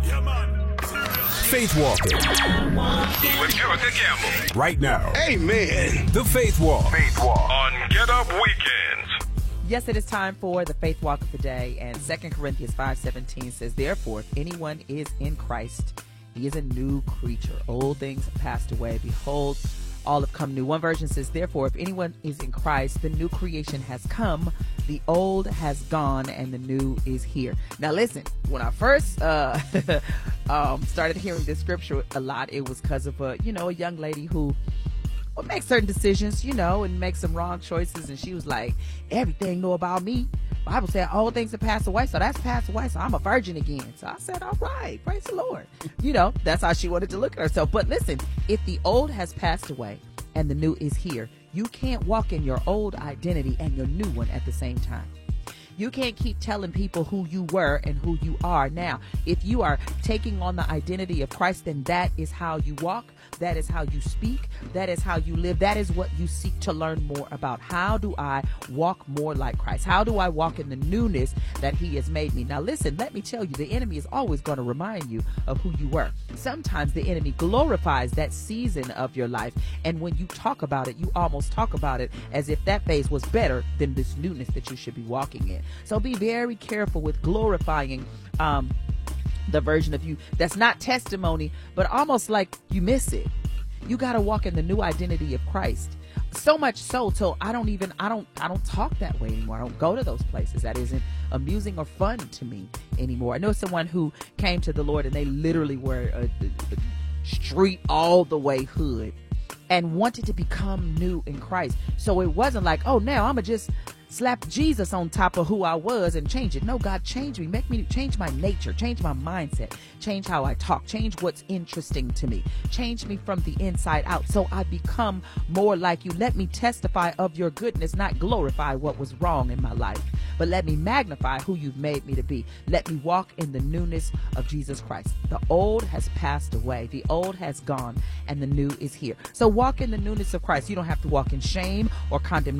Faith Walking. With Erica Gamble. Right now. Amen. The Faith Walk. Faith Walk. On Get Up Weekends. Yes, it is time for the Faith Walk of the day. And 2 Corinthians 5:17 says, therefore, if anyone is in Christ, he is a new creature. Old things have passed away. Behold, all have come new. One version says, therefore, if anyone is in Christ, the new creation has come, the old has gone, and the new is here. Now, listen, when I first started hearing this scripture a lot, it was because of a young lady who would make certain decisions, and make some wrong choices. And she was like, everything know about me. Bible said all things have passed away, so that's passed away, so I'm a virgin again. So I said, all right, praise the Lord. That's how she wanted to look at herself. But listen, if the old has passed away and the new is here, you can't walk in your old identity and your new one at the same time. You can't keep telling people who you were and who you are now. If you are taking on the identity of Christ, then that is how you walk. That is how you speak. That is how you live. That is what you seek to learn more about. How do I walk more like Christ? How do I walk in the newness that he has made me? Now, listen, let me tell you, the enemy is always going to remind you of who you were. Sometimes the enemy glorifies that season of your life. And when you talk about it, you almost talk about it as if that phase was better than this newness that you should be walking in. So be very careful with glorifying the version of you that's not testimony, but almost like you miss it. You got to walk in the new identity of Christ. So much so till I don't talk that way anymore. I don't go to those places. That isn't amusing or fun to me anymore. I know someone who came to the Lord and they literally were a street all the way hood and wanted to become new in Christ. So it wasn't like, oh, now I'm going to just slap Jesus on top of who I was and change it. No, God, change me. Make me change my nature, change my mindset, change how I talk, change what's interesting to me, change me from the inside out so I become more like you. Let me testify of your goodness, not glorify what was wrong in my life, but let me magnify who you've made me to be. Let me walk in the newness of Jesus Christ. The old has passed away. The old has gone and the new is here. So walk in the newness of Christ. You don't have to walk in shame or condemnation.